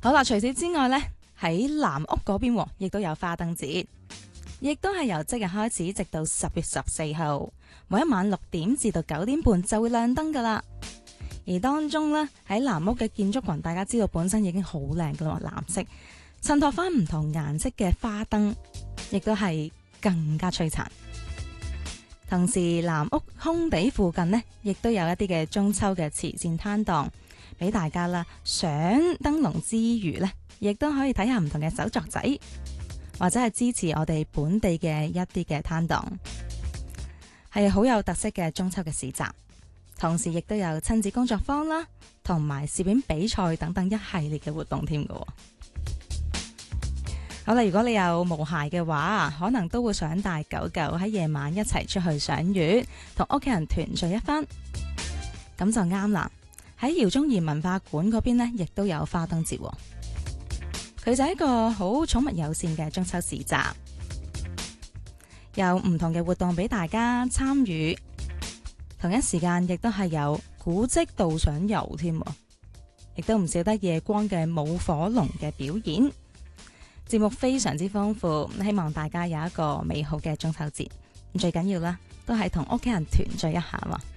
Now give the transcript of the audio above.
好啦，除此之外呢，喺南屋嗰邊亦都有花燈節，亦都係由即日開始，直到10月14號，每一晚6點至到9點半就會亮燈噶啦。而當中呢，喺南屋嘅建築群，大家知道本身已經好靚噶啦，藍色襯托翻唔同顏色嘅花燈，亦都係更加璀璨。同時，南屋空地附近呢，亦都有一啲嘅中秋嘅慈善攤檔，俾大家啦，賞燈籠之餘呢，亦都可以睇下唔同嘅手作仔，或者係支持我哋本地嘅一啲嘅攤檔，係好有特色嘅中秋嘅市集。同時亦都有親子工作坊啦，同埋攝影比賽等等一系列嘅活動添㗎。好啦，如果你有毛孩嘅話，可能都會想帶狗狗喺夜晚一齊出去賞月，同屋企人團聚一番，咁就啱啦。喺饒宗頤文化館嗰邊呢，亦都有花燈節，佢就係一個好寵物友善嘅中秋市集，有唔同嘅活動俾大家參與。同一時間亦都係有古蹟導賞遊添，亦都唔少得夜光嘅舞火龍嘅表演，節目非常之豐富，希望大家有一個美好嘅中秋節。最緊要啦，都係同屋企人團聚一下嘛。